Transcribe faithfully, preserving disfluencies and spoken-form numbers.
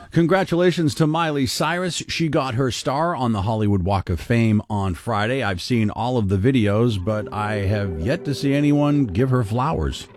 Congratulations to Miley Cyrus. She got her star on the Hollywood Walk of Fame on Friday. I've seen all of the videos, but I have yet to see anyone give her flowers.